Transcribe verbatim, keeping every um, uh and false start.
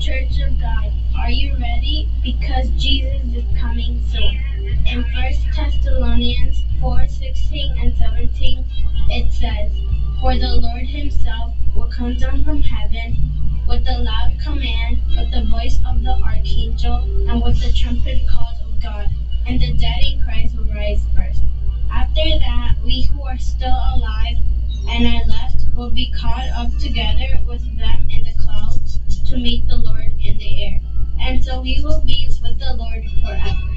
Church of God, are you ready? Because Jesus is coming soon. In First Thessalonians four sixteen and seventeen, it says, For the Lord himself will come down from heaven with a loud command, with the voice of the archangel, and with the trumpet calls of God, and the dead in Christ will rise first. After that, we who are still alive and are left will be caught up together with them in the clouds to meet the Lord in the air. And so we will be with the Lord forever.